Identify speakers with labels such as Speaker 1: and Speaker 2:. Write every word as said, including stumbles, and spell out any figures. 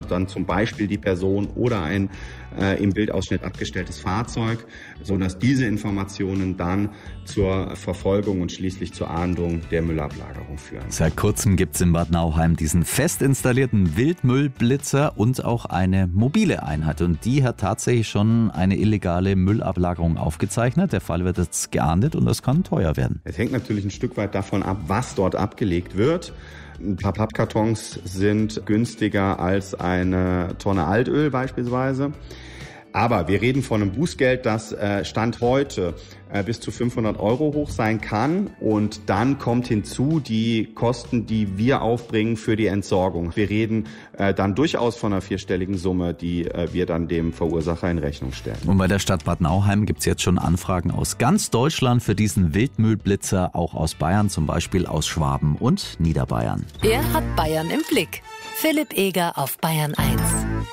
Speaker 1: dann zum Beispiel die Person oder ein äh, im Bildausschnitt abgestelltes Fahrzeug, sodass diese Informationen dann zur Verfolgung und schließlich zur Ahndung der Müllablagerung führen.
Speaker 2: Seit kurzem gibt es in Bad Nauheim diesen fest installierten Wildmüllblitzer und auch eine mobile Einheit. Und die hat tatsächlich schon eine illegale Müllablagerung aufgezeichnet. Der Fall wird jetzt geahndet und das kann teuer werden.
Speaker 1: Es hängt natürlich ein Stück weit davon ab, was dort abgelegt wird. Ein paar Pappkartons sind günstiger als eine Tonne Altöl beispielsweise. Aber wir reden von einem Bußgeld, das äh, Stand heute äh, bis zu fünfhundert Euro hoch sein kann. Und dann kommt hinzu die Kosten, die wir aufbringen für die Entsorgung. Wir reden äh, dann durchaus von einer vierstelligen Summe, die äh, wir dann dem Verursacher in Rechnung stellen.
Speaker 2: Und bei der Stadt Bad Nauheim gibt es jetzt schon Anfragen aus ganz Deutschland für diesen Wildmüllblitzer, auch aus Bayern, zum Beispiel aus Schwaben und Niederbayern.
Speaker 3: Er hat Bayern im Blick. Philipp Eger auf Bayern eins.